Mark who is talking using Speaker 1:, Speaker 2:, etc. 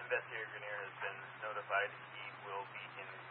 Speaker 1: Investigator Grenier has been notified. He will be in